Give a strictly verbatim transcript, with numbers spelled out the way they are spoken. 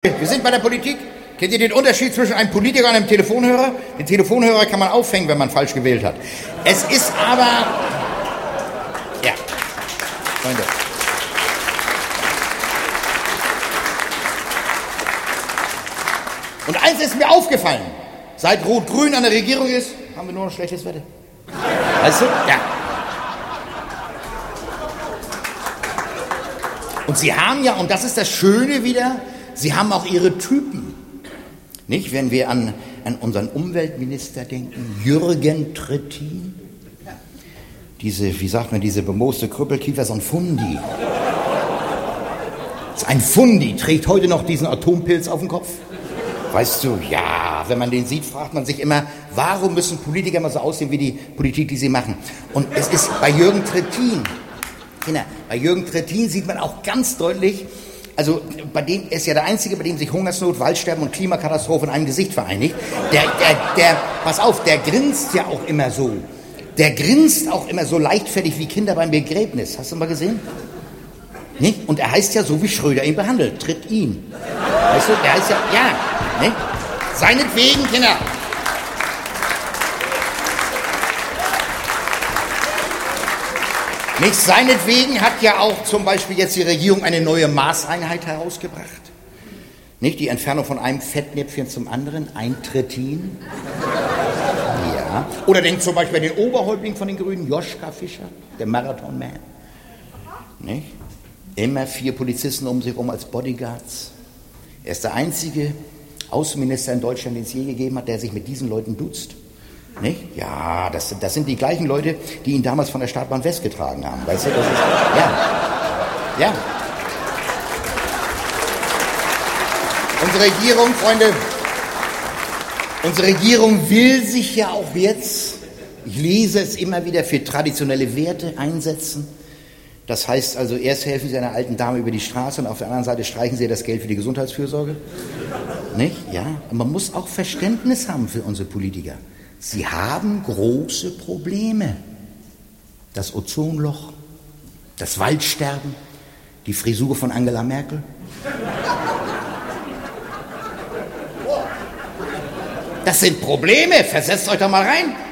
Wir sind bei der Politik. Kennt ihr den Unterschied zwischen einem Politiker und einem Telefonhörer? Den Telefonhörer kann man aufhängen, wenn man falsch gewählt hat. Es ist aber... Ja, Freunde. Und eins ist mir aufgefallen. Seit Rot-Grün an der Regierung ist, haben wir nur noch schlechtes Wetter. Weißt du? Ja. Und sie haben ja, und das ist das Schöne wieder, sie haben auch ihre Typen. Nicht, wenn wir an, an unseren Umweltminister denken, Jürgen Trittin, diese, wie sagt man, diese bemooste Krüppelkiefer, so ein Fundi. Ein Fundi trägt heute noch diesen Atompilz auf dem Kopf. Weißt du, ja, wenn man den sieht, fragt man sich immer, warum müssen Politiker immer so aussehen wie die Politik, die sie machen? Und es ist bei Jürgen Trittin, Kinder, bei Jürgen Trittin sieht man auch ganz deutlich, also bei dem ist ja der Einzige, bei dem sich Hungersnot, Waldsterben und Klimakatastrophe in einem Gesicht vereinigt. Der, der, der, pass auf, der grinst ja auch immer so. Der grinst auch immer so leichtfertig wie Kinder beim Begräbnis. Hast du mal gesehen? Nicht? Und er heißt ja so, wie Schröder ihn behandelt. Tritt ihn. Weißt du, der heißt ja, ja, nicht? Seinetwegen, Kinder. Nicht seinetwegen hat ja auch zum Beispiel jetzt die Regierung eine neue Maßeinheit herausgebracht. Nicht die Entfernung von einem Fettnäpfchen zum anderen, ein Trittin. Ja. Oder denkt zum Beispiel an den Oberhäuptling von den Grünen, Joschka Fischer, der Marathon-Man. Nicht? Immer vier Polizisten um sich herum als Bodyguards. Er ist der einzige Außenminister in Deutschland, den es je gegeben hat, der sich mit diesen Leuten duzt. Nicht? Ja, das, das sind die gleichen Leute, die ihn damals von der Startbahn West getragen haben. Weißt du, das ist, ja, ja. Unsere Regierung, Freunde, unsere Regierung will sich ja auch jetzt, ich lese es immer wieder, für traditionelle Werte einsetzen. Das heißt also, erst helfen Sie einer alten Dame über die Straße und auf der anderen Seite streichen Sie das Geld für die Gesundheitsfürsorge. Nicht? Ja, und man muss auch Verständnis haben für unsere Politiker. Sie haben große Probleme. Das Ozonloch, das Waldsterben, die Frisur von Angela Merkel. Das sind Probleme, versetzt euch doch mal rein.